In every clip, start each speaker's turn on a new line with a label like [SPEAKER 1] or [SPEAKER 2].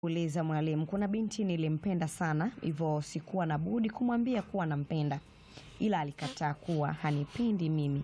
[SPEAKER 1] Uliza mwalimu, kuna binti nilimpenda sana, hivyo sikuwa na budi kumwambia kuwa nampenda. Ila alikataa kuwa hanipendi mimi.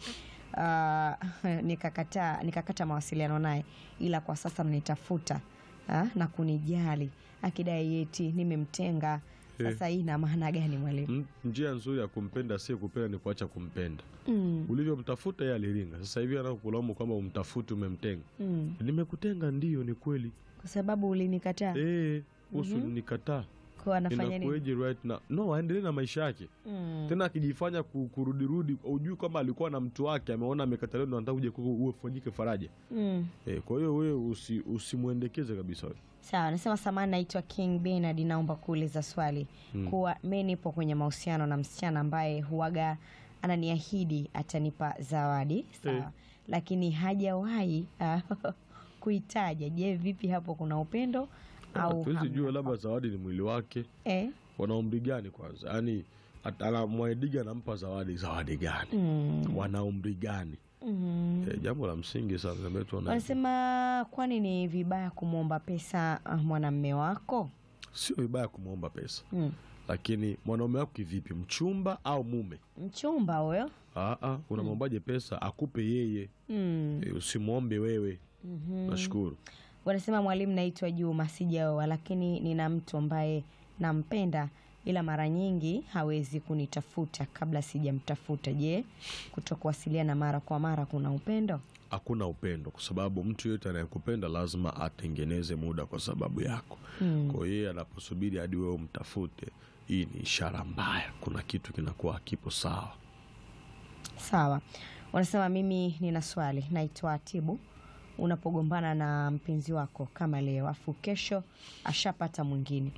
[SPEAKER 1] Nikakata mawasiliano naye, ila kwa sasa mnitafuta na kunijali. Akidai eti nimemtenga. Sasa hii ina maana gani mwalimu?
[SPEAKER 2] Njia nzuri ya kumpenda si kupenda, ni kuacha kumpenda. Ulivyomtafuta yeye aliringa. Sasa hivi anakulaumu kwamba umtafuti umemtenga. Nimekutenga, ndiyo, ni kweli.
[SPEAKER 1] Kwa sababu ulinikataa.
[SPEAKER 2] Ulinikataa.
[SPEAKER 1] Kwa anafanya nini?
[SPEAKER 2] Right now. No, aendelee na maisha yake. Tena akijifanya kurudirudi, ujui kwamba alikuwa na mtu wake, ameona amekataliwa, ndo anataka uje ufanyike faraja. Kwa hiyo wewe usimuendekeze kabisa.
[SPEAKER 1] Sawa, nasema samahani, naitwa King Bernard, naomba kuuliza swali. Kuwa mimi nipo kwenye mahusiano na msichana ambaye huaga ananiahidi atanipa zawadi, sawa. Lakini hajawahi kuitaja. Je, vipi hapo, kuna upendo au
[SPEAKER 2] tuwezi jua, labda zawadi ni mwili wake. Wana umri gani kwanza? Yaani anamwaidiga anampa zawadi gani? Wana umri gani? Jambo la msingi sana
[SPEAKER 1] wanasema, kwani ni vibaya kumwomba pesa mwanamume wako?
[SPEAKER 2] Sio vibaya kumwomba pesa. Lakini mwanaume wako kivipi? Mchumba au mume?
[SPEAKER 1] Mchumba huyo.
[SPEAKER 2] Unamwombaje pesa akupe yeye? Usimwombe wewe. Nashukuru.
[SPEAKER 1] Wanasema, mwalimu, naitwa Juma, sijaoa lakini nina mtu ambaye nampenda, ila mara nyingi hawezi kunitafuta kabla sijamtafuta. Je, kutokuwasiliana mara kwa mara kuna upendo?
[SPEAKER 2] Hakuna upendo, kwa sababu mtu yote anayekupenda lazima atengeneze muda kwa sababu yako. Kwa hiyo anaposubiri hadi wewe umtafute, hii ni ishara mbaya, kuna kitu kinakuwa hakipo sawa.
[SPEAKER 1] Sawa. Wanasema, mimi nina swali, naitwa Tibu. Unapogombana na mpenzi wako kama leo, afu kesho ashapata mwingine,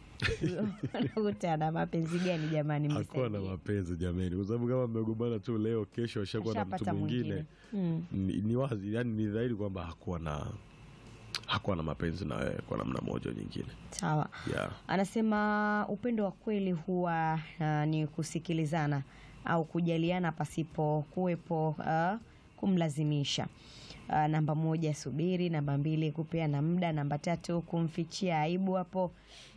[SPEAKER 1] ana mapenzi gani jamani?
[SPEAKER 2] Hakuwa na mapenzi jamani, kwa sababu kama mmegombana tu leo, kesho ashakuwa na mtu mwingine, ni wazi, yani ni dhahiri kwamba hakuwa na mapenzi na wewe kwa namna moja nyingine.
[SPEAKER 1] Sawa. Anasema upendo wa kweli huwa ni kusikilizana au kujaliana pasipo kuwepo kumlazimisha. Namba 1, subiri. Namba 2, kupeana muda. Namba 3, kumfichia aibu. Hapo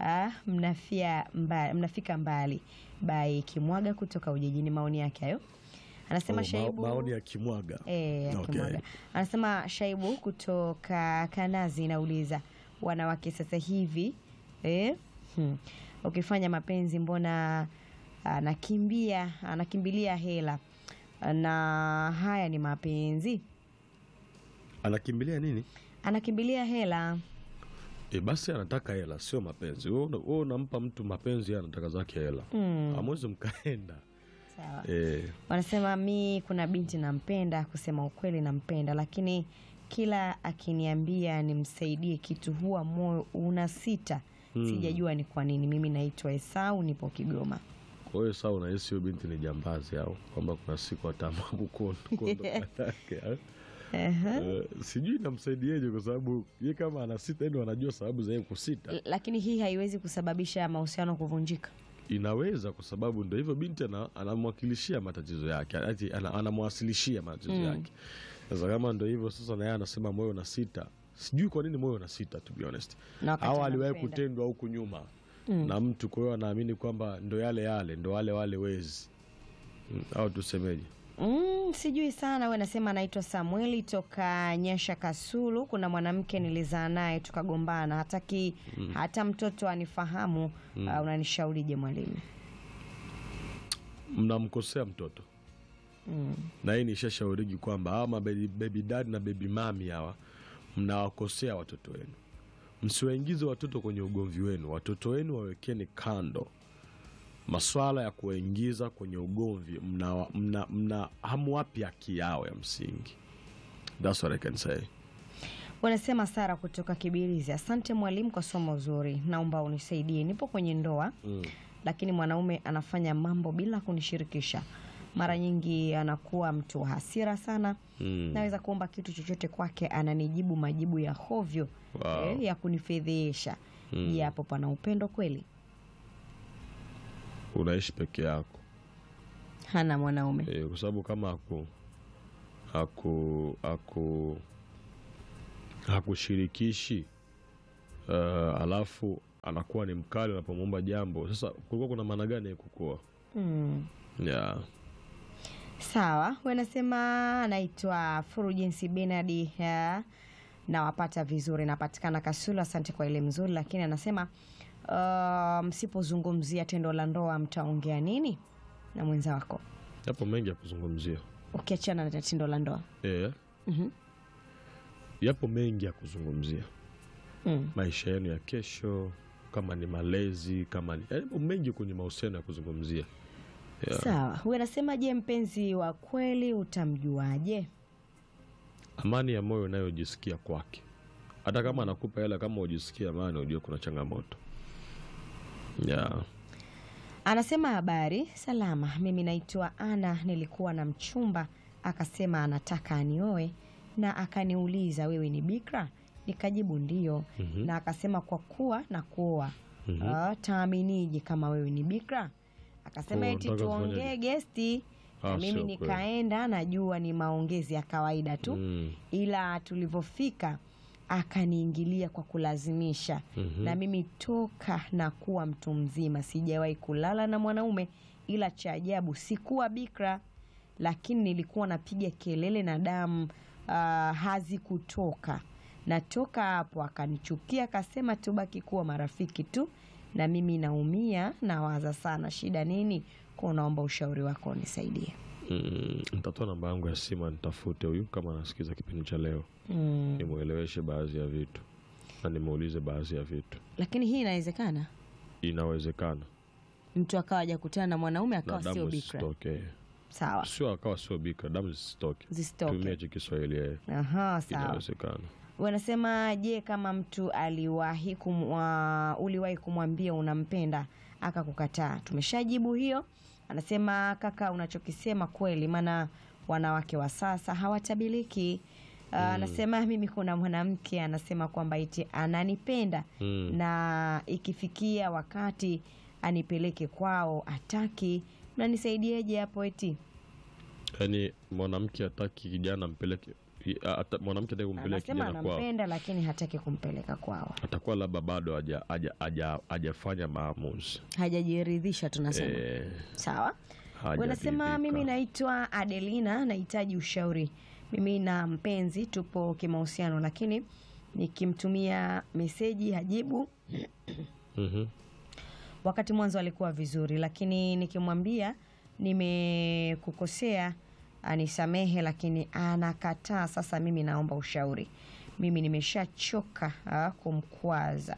[SPEAKER 1] mnafika mbali. Bai Kimwaga kutoka Ujijini, maoni yake hayo. Anasema Shaibu,
[SPEAKER 2] maoni ya Kimwaga.
[SPEAKER 1] Kimwaga. Anasema Shaibu kutoka Kanazi, nauliza wanawake sasa hivi ukifanya mapenzi mbona anakimbilia hela, na haya ni mapenzi?
[SPEAKER 2] Anakimbilia nini?
[SPEAKER 1] Anakimbilia hela.
[SPEAKER 2] Basi anataka hela, sio mapenzi. Wewe unampa mtu mapenzi, anataka zake hela. Hamwezi mkaenda.
[SPEAKER 1] Sawa. Wanasema, mi kuna binti nampenda, kusema ukweli nampenda, lakini kila akiniambia nimsaidie kitu huwa moyo unasita. Sijajua ni kwa nini. Mimi naitwa Esau, nipo Kigoma.
[SPEAKER 2] Kwa hiyo Esau, unahisi hiyo binti ni jambazi au kwamba kuna siku ataamua kuondoka yake? Sijui namsaidieje, kwa sababu yeye kama anasita, ndio anajua sababu za yeye kusita. Lakini
[SPEAKER 1] hii haiwezi kusababisha mahusiano kuvunjika.
[SPEAKER 2] Inaweza, kwa sababu ndio hivyo, binti anamwakilishia matatizo yake, anamwasilishia matatizo yake. Sasa kama ndio hivyo, sasa na yeye anasema moyo unasita. Sijui kwa nini moyo unasita, to be honest. Au aliwahi kutendwa huku nyuma na mtu, kwa hiyo anaamini kwamba ndio yale ndio wale wezi, au tusemeje?
[SPEAKER 1] Sijui sana. Wewe nasema anaitwa Samueli toka Nyasha Kasulu. Kuna mwanamke nilizaa naye tukagombana, hataki hata mtoto anifahamu. Unanishaurije mwalimu?
[SPEAKER 2] Mnamkosea mtoto. Na hii nishashauriji kwamba hawa baby dad na baby mami hawa mnawakosea watoto wenu. Msiwaingize watoto kwenye ugomvi wenu. Watoto wenu wawekeni kando. Maswala ya kuingiza kwenye ugomvi, mna hamwapi haki yao ya msingi. That's what I can say.
[SPEAKER 1] Wanasema Sara kutoka Kibirizi, asante mwalimu kwa somo zuri, naomba unisaidie. Nipo kwenye ndoa lakini mwanaume anafanya mambo bila kunishirikisha. Mara nyingi anakuwa mtu wa hasira sana. Naweza kuomba kitu chochote kwake, ananijibu majibu ya hovyo. Ya kunifedhesha. Je, hapo pana upendo kweli?
[SPEAKER 2] Unaishi peke yako,
[SPEAKER 1] hana mwanaume.
[SPEAKER 2] Kwa sababu kama hakushirikishi alafu anakuwa ni mkali unapomwomba jambo. Sasa kulikuwa kuna maana gani ya kukuoa? Yeah.
[SPEAKER 1] Sawa, wanasema anaitwa Fulgence Bernard, na wapata vizuri, napatikana Kasulu. Asante kwa ile mzuri, lakini anasema msipozungumzia tendo la ndoa mtaongea nini na mwenza wako?
[SPEAKER 2] Yapo mengi ya kuzungumzia.
[SPEAKER 1] Ukiachana na tendo la ndoa.
[SPEAKER 2] Yapo mengi ya kuzungumzia. Maisha yenu ya kesho, kama ni malezi, kama ni yapo mengi kwenye mahusiano ya kuzungumzia.
[SPEAKER 1] Sawa, wewe unasema je, mpenzi wa kweli utamjuaje?
[SPEAKER 2] Amani ya moyo unayojisikia kwake. Hata kama anakupa hela, kama hujisikia amani, unajua kuna changamoto.
[SPEAKER 1] Anasema habari, salama. Mimi naitwa Ana, nilikuwa na mchumba akasema anataka anioe na akaniuliza wewe ni bikra? Nikajibu ndio. Na akasema kwa kuwa na kuoa, taaminije kama wewe ni bikra? Akasema eti tuongee gesti. Na mimi nikaenda, najua ni maongezi ya kawaida tu. Ila tulivyofika akaniingilia kwa kulazimisha. Na mimi toka na kuwa mtu mzima sijawahi kulala na mwanaume, ila cha ajabu sikuwa bikra, lakini nilikuwa napiga kelele na damu hazikutoka. Na toka hapo akanichukia, akasema tubaki kuwa marafiki tu. Na mimi naumia, nawaza sana shida nini? Kwa naomba ushauri wako unisaidie.
[SPEAKER 2] Nitatoa namba yangu ya simu, nitafute huyu kama anasikiza kipindi cha leo. Nimueleweshe baadhi ya vitu na nimuulize baadhi ya vitu.
[SPEAKER 1] Lakini hii inawezekana?
[SPEAKER 2] Inawezekana.
[SPEAKER 1] Mtu akawa hajakutana na mwanaume akawa sio bikra. Sawa.
[SPEAKER 2] Sio akawa sio bikra, damu zisitoke. Tumia Kiswahili.
[SPEAKER 1] Sawa.
[SPEAKER 2] Inawezekana.
[SPEAKER 1] Wanasema je, kama mtu uliwahi kumwambia unampenda akakukataa? Tumeshajibu hiyo. Anasema kaka, unachokisema kweli, maana wanawake wa sasa hawatabiliki. Anasema mimi kuna mwanamke anasema kwamba eti ananipenda na ikifikia wakati anipeleke kwao ataki. Mnanisaidiaje hapo eti?
[SPEAKER 2] Yaani mwanamke hataki kijana mpeleke, mwanamke hataki kumpeleka kijana kwao.
[SPEAKER 1] Anasema anampenda lakini hataki kumpeleka kwao.
[SPEAKER 2] Atakuwa labda bado hajafanya maamuzi.
[SPEAKER 1] Hajajiridhisha tunasema. Sawa. Wanasema mimi naitwa Adelina, nahitaji ushauri. Mimi na mpenzi tupo kimahusiano, lakini nikimtumia meseji hajibu. Wakati mwanzo alikuwa vizuri, lakini nikimwambia nimekukosea anisamehe, lakini anakataa. Sasa mimi naomba ushauri. Mimi nimeshachoka kumkwaza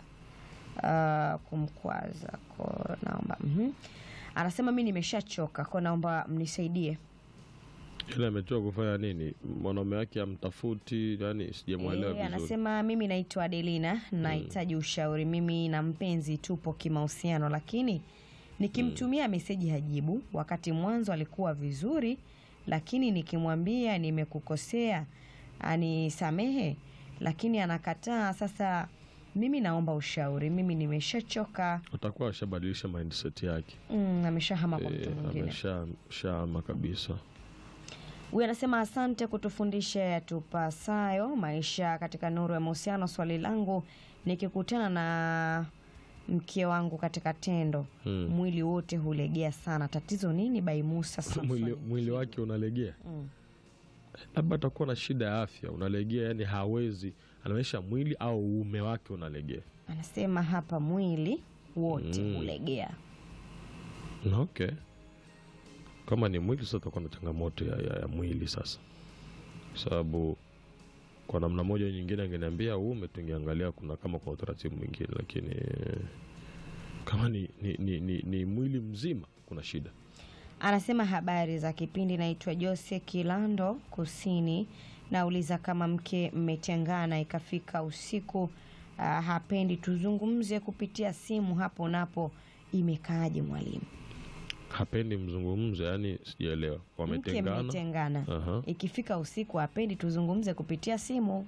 [SPEAKER 1] kwa naomba. Anasema mimi nimeshachoka, kwa naomba mnisaidie.
[SPEAKER 2] Yule amechoka kufanya nini? Mwanaume wake amtafuti, yani sijamuelewa vizuri.
[SPEAKER 1] Anasema mimi naitwa Adelina, nahitaji ushauri. Mimi na mpenzi tupo kimahusiano, lakini nikimtumia meseji hajibu. Wakati mwanzo alikuwa vizuri, lakini nikimwambia nimekukosea anisamehe, lakini anakataa. Sasa mimi naomba ushauri. Mimi nimeshachoka.
[SPEAKER 2] Atakuwa ashabadilisha mindset yake.
[SPEAKER 1] Ameshahama kwa mtu mwingine.
[SPEAKER 2] Ameshahama kabisa.
[SPEAKER 1] Huyu anasema asante kutufundisha yatupasayo maisha katika nuru ya mahusiano. Swali langu, nikikutana na mke wangu katika tendo, mwili wote hulegea sana. Tatizo nini? Bai Musa.
[SPEAKER 2] Mwili wake unalegea? Labda atakuwa na shida ya afya. Unalegea yani hawezi, anaonyesha mwili au uume wake unalegea? Anasema
[SPEAKER 1] hapa mwili wote hulegea.
[SPEAKER 2] Okay. Kama ni mwili sasa tutakuwa na changamoto ya mwili sasa. Sababu kwa namna moja nyingine angeniambia uume tungeangalia kuna kama kwa utaratibu mwingine, lakini kama ni mwili mzima kuna shida.
[SPEAKER 1] Anasema habari za kipindi, naitwa Jose Kilando Kusini. Nauliza kama mke mmetengana ikafika usiku hapendi tuzungumze kupitia simu, hapo napo imekaaje mwalimu?
[SPEAKER 2] Hapendi mzungumze, yani sijaelewa.
[SPEAKER 1] Wametengana. Mmetengana. Ikifika usiku hapendi tuzungumze kupitia simu.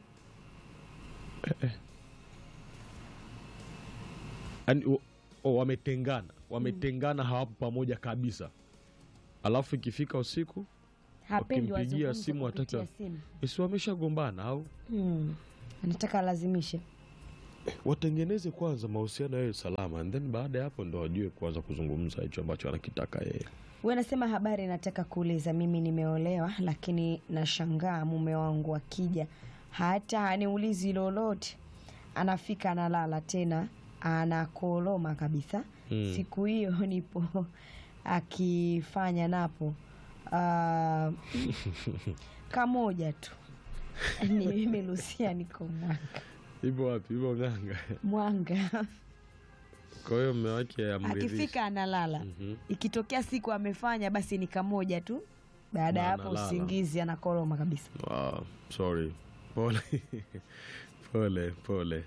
[SPEAKER 2] Yani wametengana hawapo pamoja kabisa. Alafu ikifika usiku
[SPEAKER 1] hapendi
[SPEAKER 2] wakipigia simu hataki. Isi wameshagombana au?
[SPEAKER 1] Anataka lazimishe.
[SPEAKER 2] watengeneze kwanza mahusiano yawe salama, and then baada ya hapo ndo wajue kuanza kuzungumza hicho ambacho anakitaka yeye.
[SPEAKER 1] Wewe unasema habari, nataka kuuliza, mimi nimeolewa lakini nashangaa mume wangu akija hata haniulizi lolote, anafika analala tena anakoloma kabisa. Siku hiyo nipo akifanya napo kamoja tu ni mimi Lucia niko Mwanga.
[SPEAKER 2] Ipo wapi? Ipo Nganga.
[SPEAKER 1] Mwanga.
[SPEAKER 2] Kwa hiyo mume wake amridhisha.
[SPEAKER 1] Akifika analala. Ikitokea siku amefanya basi ni kamoja tu. Baada ya hapo usingizi anakoroma kabisa.
[SPEAKER 2] Sorry. Pole. Pole.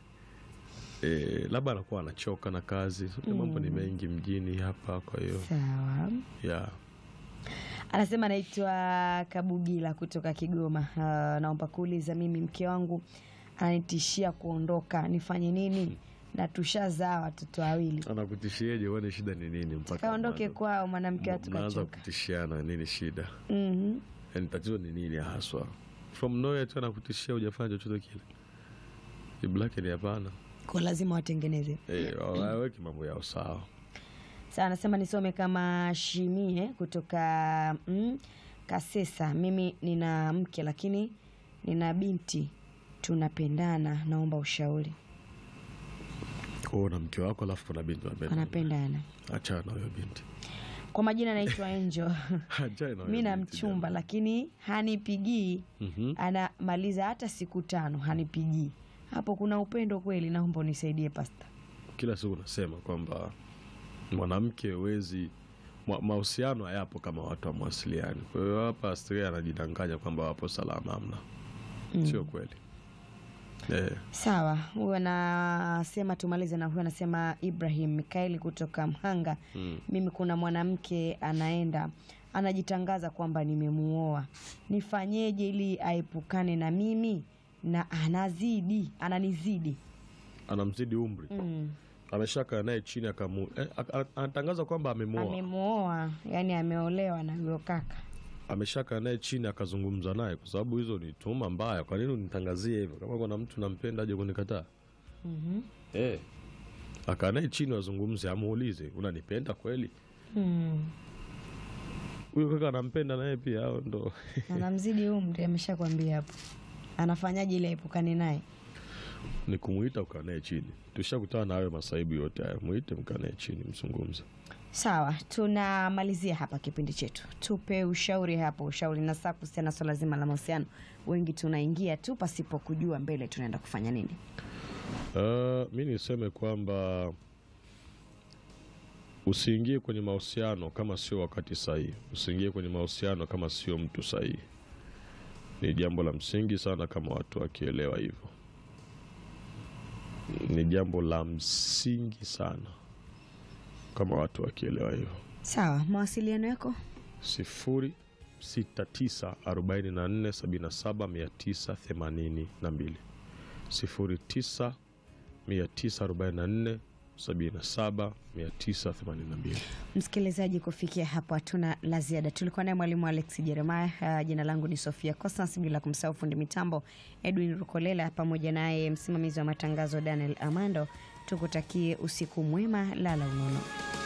[SPEAKER 2] Labda anakuwa anachoka na kazi. Mambo ni mengi mjini hapa, kwa hiyo.
[SPEAKER 1] Sawa.
[SPEAKER 2] Yeah.
[SPEAKER 1] Anasema naitwa Kabugila kutoka Kigoma. Naomba kuuliza, mimi mke wangu ananitishia kuondoka, nifanye nini? Na tushazaa watoto wawili.
[SPEAKER 2] Anakutishieje? Uone shida ni nini mpaka
[SPEAKER 1] kaondoke kwao? Mwanamke watu
[SPEAKER 2] kachoka. Anaanza kutishiana, nini shida? Yaani tatizo ni nini haswa? From nowhere tu anakutishia hujafanya chochote kile. Jibu lake ni hapana.
[SPEAKER 1] Kwa lazima watengeneze.
[SPEAKER 2] Waweke mambo yao sawa.
[SPEAKER 1] Sasa anasema nisome kama Shimie kutoka Kasesa. Mimi nina mke lakini nina binti, tunapendana, naomba ushauri.
[SPEAKER 2] Kwa na mke wako alafu kuna binti
[SPEAKER 1] wanapendana.
[SPEAKER 2] Achana na huyo binti.
[SPEAKER 1] Kwa majina naitwa Angel.
[SPEAKER 2] Achana na
[SPEAKER 1] mimi na mchumba lakini hanipigii. Anamaliza hata siku 5 hanipigii. Hapo kuna upendo kweli? Naomba unisaidie pastor.
[SPEAKER 2] Kila siku nasema kwamba mwanamke wezi mahusiano hayapo kama watu wa mawasiliano. Kwa hiyo hapa Astrea anajidanganya kwamba wapo salama, amna. Sio kweli.
[SPEAKER 1] Sawa, huyu anasema tumalize na huyu anasema Ibrahim Mikaeli kutoka Mhanga. Mimi kuna mwanamke anaenda anajitangaza kwamba nimemuoa. Nifanyeje ili aepukane na mimi na ananizidi? Anamzidi
[SPEAKER 2] umri. Ameshaka naye chini anatangaza kwamba
[SPEAKER 1] amemuoa, yani ameolewa na huyo kaka.
[SPEAKER 2] Ameshaka naye chini akazungumza naye, kwa sababu hizo ni tuma mbaya. Kwa nini unitangazie hivyo? Kama kuna mtu nampenda aje kunikataa? Akanaye chini wazungumze, amuulize unanipenda kweli? Huyo kaka anampenda naye pia au ndo
[SPEAKER 1] anamzidi umri? Ameshakwambia hapo. Anafanyaje ile epukane naye?
[SPEAKER 2] Ni kumuita ukanae chini. Tushakutana na hayo masaibu yote haya. Muite mkanae chini mzungumze.
[SPEAKER 1] Sawa, tunamalizia hapa kipindi chetu. Tupe ushauri hapo, ushauri na saa kuhusiana swala zima la mahusiano. Wengi tunaingia tu pasipo kujua mbele tunaenda kufanya nini.
[SPEAKER 2] Mimi niseme kwamba usiingie kwenye mahusiano kama sio wakati sahihi. Usiingie kwenye mahusiano kama sio mtu sahihi. Ni jambo la msingi sana kama watu wakielewa hivyo. Ni jambo la msingi sana kama watu wakielewa hivyo.
[SPEAKER 1] Sawa, mawasiliano yako?
[SPEAKER 2] 0694770982. 0994770982.
[SPEAKER 1] Msikilizaji, kufikia hapo hatuna la ziada. Tulikuwa naye mwalimu Alex Jeremiah. Jina langu ni Sofia Costas, bila kumsahau fundi mitambo Edwin Rukolela, pamoja naye msimamizi wa matangazo Daniel Amando. Tukutakie usiku mwema, lala unono.